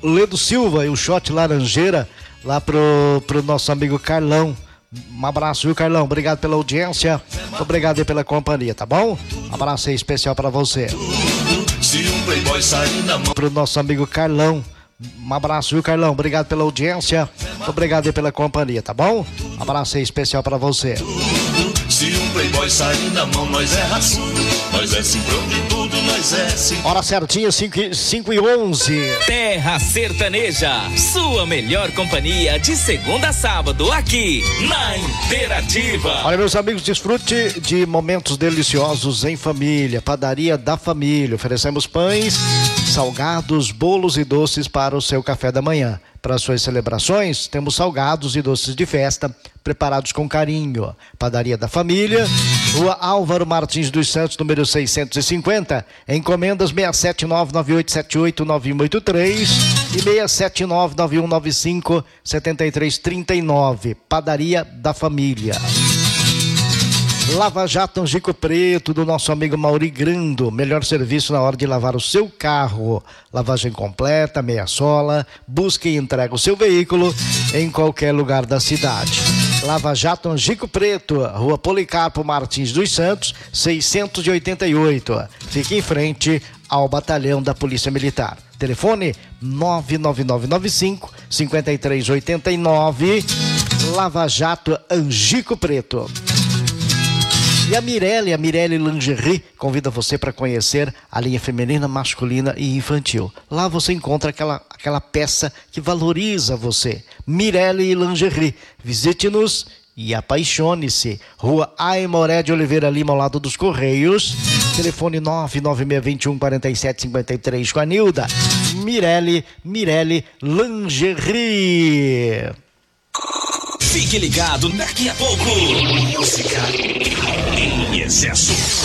Ledo Silva e o Shot Laranjeira, lá pro nosso amigo Carlão. Um abraço, viu, Carlão? Obrigado pela audiência, muito obrigado aí pela companhia, tá bom? Um abraço aí especial pra você. Pro nosso amigo Carlão. Um abraço, viu, Carlão? Obrigado pela audiência, muito obrigado aí pela companhia, tá bom? Um abraço aí especial pra você. Se um playboy sair na mão, nós é raçudo, nós é cimprão de tudo, nós é cimprão. Hora certinha, 5:11. Terra Sertaneja, sua melhor companhia de segunda a sábado, aqui na Interativa. Olha, meus amigos, desfrute de momentos deliciosos em família. Padaria da Família. Oferecemos pães, salgados, bolos e doces para o seu café da manhã. Para suas celebrações, temos salgados e doces de festa preparados com carinho. Padaria da Família, Rua Álvaro Martins dos Santos, número 650. Encomendas 67998789183 e 67991957339. Padaria da Família. Lava Jato Angico Preto, do nosso amigo Mauri Grando. Melhor serviço na hora de lavar o seu carro. Lavagem completa, meia sola. Busque e entrega o seu veículo em qualquer lugar da cidade. Lava Jato Angico Preto, Rua Policarpo Martins dos Santos, 688. Fique em frente ao batalhão da Polícia Militar. Telefone 99995-5389. Lava Jato Angico Preto. E a Mirelle Lingerie convida você para conhecer a linha feminina, masculina e infantil. Lá você encontra aquela peça que valoriza você. Mirelle Lingerie. Visite-nos e apaixone-se. Rua Aimoré de Oliveira Lima, ao lado dos Correios. Telefone 996214753 com a Nilda. Mirelle Lingerie. Fique ligado, daqui a pouco. Música em excesso.